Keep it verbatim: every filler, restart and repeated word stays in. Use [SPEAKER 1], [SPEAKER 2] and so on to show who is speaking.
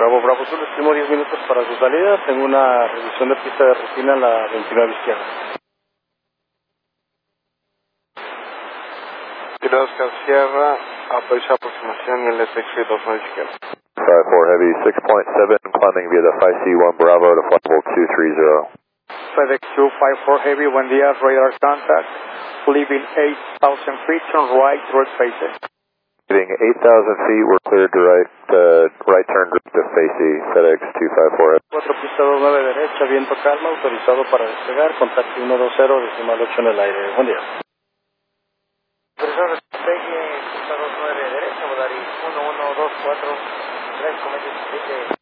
[SPEAKER 1] Bravo, Bravo Sur, estimo diez minutos para su salida. Tengo una revisión de pista de rutina en la veintinueve izquierda.
[SPEAKER 2] Pilotos Oscar Sierra, aprovecha aproximación en el S X dos nueve izquierda.
[SPEAKER 3] five four Heavy, six point seven, climbing via the five C one Bravo to flight level two three zero.
[SPEAKER 1] FedEx two five four Heavy, buen día, radar contact, leaving eight thousand feet, turn right, road facing.
[SPEAKER 3] Leaving eight thousand feet, we're cleared to right, uh, right turn to Facey, FedEx two five four Heavy.
[SPEAKER 1] cuatro pista dos nueve derecha, viento calma, autorizado para despegar, contacto ciento veinte, decimal ocho en el aire, buen día. Autorizado despegue, pista dos nueve derecha, Vodari uno uno dos cuatro tres, comete